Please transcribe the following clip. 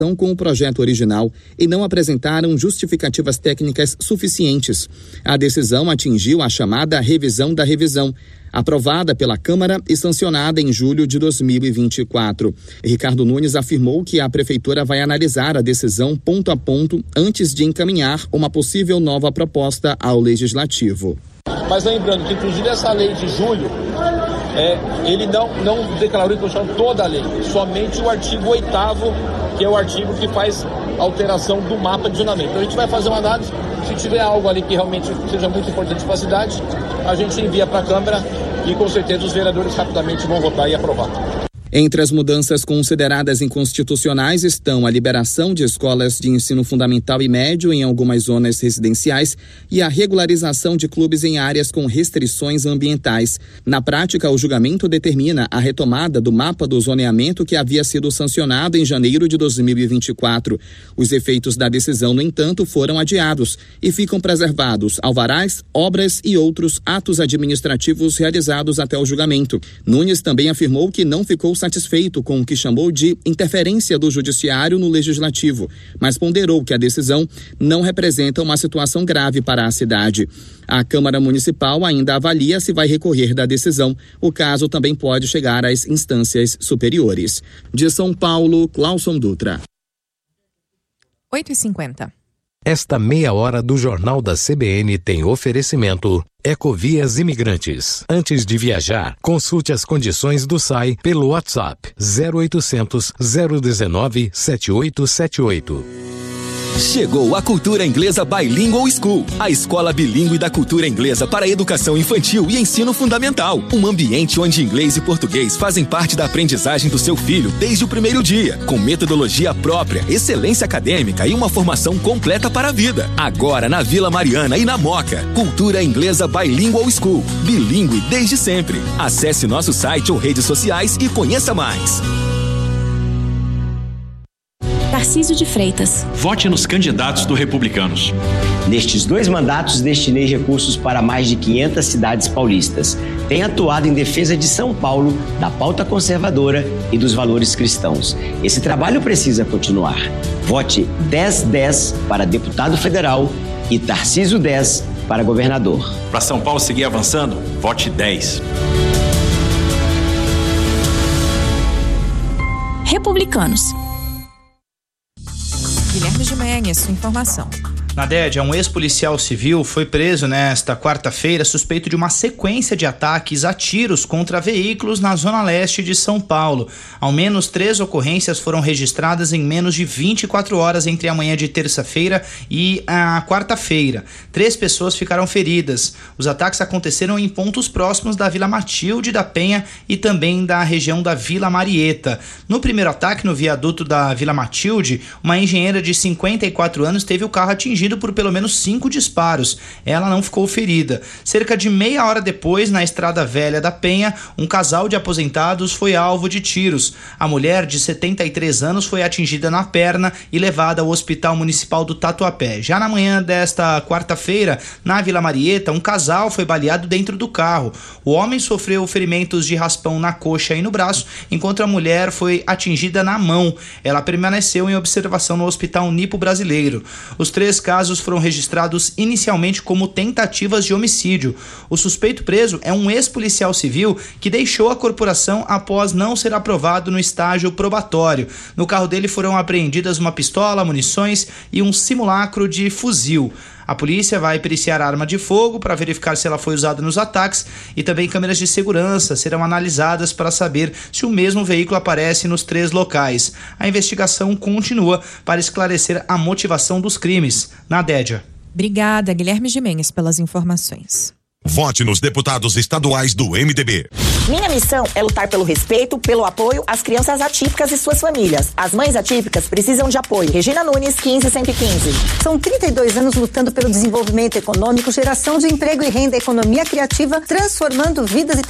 com o projeto original e não apresentaram justificativas técnicas suficientes. A decisão atingiu a chamada revisão da revisão, aprovada pela Câmara e sancionada em julho de 2024. Ricardo Nunes afirmou que a Prefeitura vai analisar a decisão ponto a ponto antes de encaminhar uma possível nova proposta ao Legislativo. Mas lembrando que, inclusive, essa lei de julho, ele não declarou em Constituição toda a lei, somente o artigo 8º, que é o artigo que faz alteração do mapa de zonamento. Então a gente vai fazer uma análise, se tiver algo ali que realmente seja muito importante para a cidade, a gente envia para a Câmara e com certeza os vereadores rapidamente vão votar e aprovar. Entre as mudanças consideradas inconstitucionais estão a liberação de escolas de ensino fundamental e médio em algumas zonas residenciais e a regularização de clubes em áreas com restrições ambientais. Na prática, o julgamento determina a retomada do mapa do zoneamento que havia sido sancionado em janeiro de 2024. Os efeitos da decisão, no entanto, foram adiados e ficam preservados alvarás, obras e outros atos administrativos realizados até o julgamento. Nunes também afirmou que não ficou satisfeito com o que chamou de interferência do Judiciário no Legislativo, mas ponderou que a decisão não representa uma situação grave para a cidade. A Câmara Municipal ainda avalia se vai recorrer da decisão. O caso também pode chegar às instâncias superiores. De São Paulo, Cláuson Dutra. 8h50. Esta meia hora do Jornal da CBN tem oferecimento Ecovias Imigrantes. Antes de viajar, consulte as condições do SAI pelo WhatsApp 0800 019 7878. Chegou a Cultura Inglesa Bilingual School, a escola bilíngue da cultura inglesa para educação infantil e ensino fundamental. Um ambiente onde inglês e português fazem parte da aprendizagem do seu filho desde o primeiro dia, com metodologia própria, excelência acadêmica e uma formação completa para a vida. Agora na Vila Mariana e na Moca. Cultura Inglesa Bilingual School, bilíngue desde sempre. Acesse nosso site ou redes sociais e conheça mais. Tarcísio de Freitas. Vote nos candidatos do Republicanos. Nestes 2 mandatos, destinei recursos para mais de 500 cidades paulistas. Tenho atuado em defesa de São Paulo, da pauta conservadora e dos valores cristãos. Esse trabalho precisa continuar. Vote 1010 para deputado federal e Tarcísio 10 para governador. Para São Paulo seguir avançando, vote 10. Republicanos. Guilherme Gimenez, sua informação. Na Dédia, um ex-policial civil foi preso nesta quarta-feira suspeito de uma sequência de ataques a tiros contra veículos na zona leste de São Paulo. Ao menos 3 ocorrências foram registradas em menos de 24 horas entre a manhã de terça-feira e a quarta-feira. 3 pessoas ficaram feridas. Os ataques aconteceram em pontos próximos da Vila Matilde da Penha e também da região da Vila Marieta. No primeiro ataque, no viaduto da Vila Matilde, uma engenheira de 54 anos teve o carro atingido por pelo menos 5 disparos. Ela não ficou ferida. Cerca de meia hora depois, na Estrada Velha da Penha, um casal de aposentados foi alvo de tiros. A mulher, de 73 anos, foi atingida na perna e levada ao Hospital Municipal do Tatuapé. Já na manhã desta quarta-feira, na Vila Marieta, um casal foi baleado dentro do carro. O homem sofreu ferimentos de raspão na coxa e no braço, enquanto a mulher foi atingida na mão. Ela permaneceu em observação no Hospital Nipo Brasileiro. Os 3 casos foram registrados inicialmente como tentativas de homicídio. O suspeito preso é um ex-policial civil que deixou a corporação após não ser aprovado no estágio probatório. No carro dele foram apreendidas uma pistola, munições e um simulacro de fuzil. A polícia vai periciar a arma de fogo para verificar se ela foi usada nos ataques e também câmeras de segurança serão analisadas para saber se o mesmo veículo aparece nos 3 locais. A investigação continua para esclarecer a motivação dos crimes. Na Dédia. Obrigada, Guilherme Gimenez, pelas informações. Vote nos deputados estaduais do MDB. Minha missão é lutar pelo respeito, pelo apoio às crianças atípicas e suas famílias. As mães atípicas precisam de apoio. Regina Nunes, 15115. São 32 anos lutando pelo desenvolvimento econômico, geração de emprego e renda, economia criativa, transformando vidas e